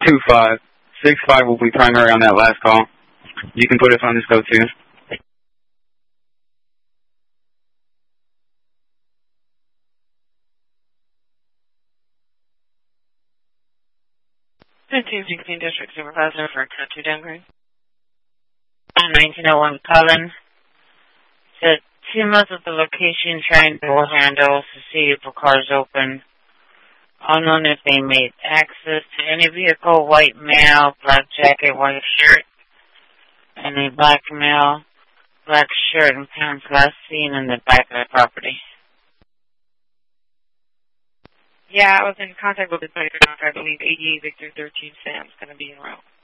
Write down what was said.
625. 65 will be primary on that last call. You can put us on this code too. District Supervisor for Code 2 downgrade. 1901 Cullen. Said 2 months at the location trying door handles to see if the car's open. Unknown if they made access to any vehicle, white male, black jacket, white shirt, and a black male, black shirt and pants last seen in the back of the property. Yeah, I was in contact with the player. I believe 88 Victor 13 Sam's going to be en route.